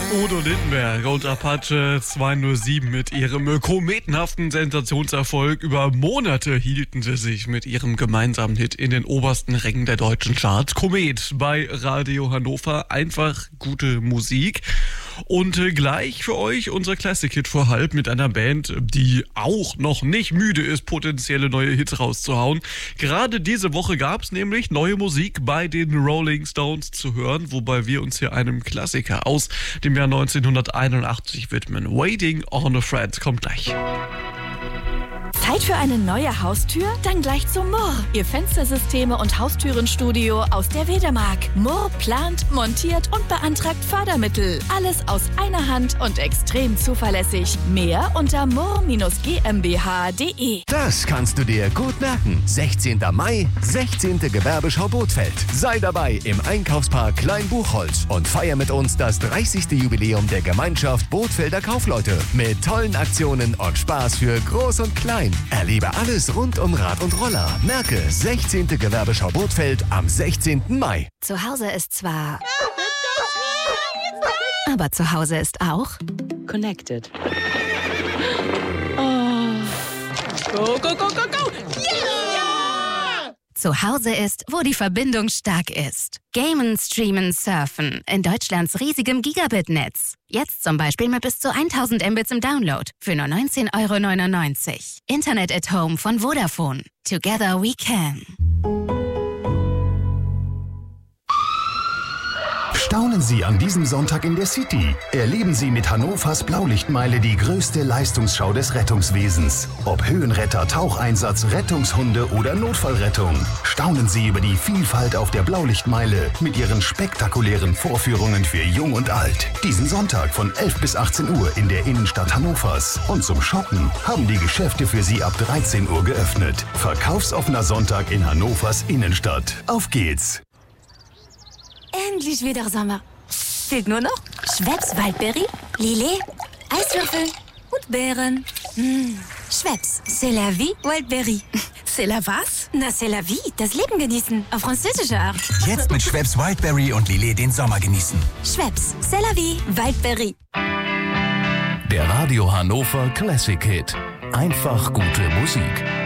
Udo Lindenberg und Apache 207 mit ihrem kometenhaften Sensationserfolg. Über Monate hielten sie sich mit ihrem gemeinsamen Hit in den obersten Rängen der deutschen Charts. Komet bei Radio Hannover, einfach gute Musik. Und gleich für euch unser Classic-Hit vor halb mit einer Band, die auch noch nicht müde ist, potenzielle neue Hits rauszuhauen. Gerade diese Woche gab es nämlich neue Musik bei den Rolling Stones zu hören, wobei wir uns hier einem Klassiker aus dem Jahr 1981 widmen. Waiting on a Friend kommt gleich. Zeit für eine neue Haustür? Dann gleich zu Murr. Ihr Fenstersysteme und Haustürenstudio aus der Wedemark. Murr plant, montiert und beantragt Fördermittel. Alles aus einer Hand und extrem zuverlässig. Mehr unter murr-gmbh.de. Das kannst du dir gut merken. 16. Mai, 16. Gewerbeschau Bothfeld. Sei dabei im Einkaufspark Klein-Buchholz und feier mit uns das 30. Jubiläum der Gemeinschaft Bothfelder Kaufleute. Mit tollen Aktionen und Spaß für Groß und Klein. Erlebe alles rund um Rad und Roller. Merke, 16. Gewerbeschau Bothfeld am 16. Mai. Zu Hause ist zwar... aber zu Hause ist auch... Connected. Oh. Go, go, go, go, go! Yeah! Zu Hause ist, wo die Verbindung stark ist. Gamen, streamen, surfen. In Deutschlands riesigem Gigabit-Netz. Jetzt zum Beispiel mit bis zu 1000 Mbits im Download. Für nur 19,99 €. Internet at Home von Vodafone. Together we can. Staunen Sie an diesem Sonntag in der City. Erleben Sie mit Hannovers Blaulichtmeile die größte Leistungsschau des Rettungswesens. Ob Höhenretter, Taucheinsatz, Rettungshunde oder Notfallrettung. Staunen Sie über die Vielfalt auf der Blaulichtmeile mit ihren spektakulären Vorführungen für Jung und Alt. Diesen Sonntag von 11 bis 18 Uhr in der Innenstadt Hannovers. Und zum Shoppen haben die Geschäfte für Sie ab 13 Uhr geöffnet. Verkaufsoffener Sonntag in Hannovers Innenstadt. Auf geht's! Endlich wieder Sommer. Fehlt nur noch Schweppes Waldberry, Lillet, Eiswürfel und Beeren. Schweppes, c'est la vie, Waldberry. C'est la was? Na, c'est la vie, das Leben genießen, auf französische Art. Jetzt mit Schweppes Wildberry und Lillet den Sommer genießen. Schweppes, c'est la vie, Waldberry. Der Radio Hannover Classic Hit. Einfach gute Musik.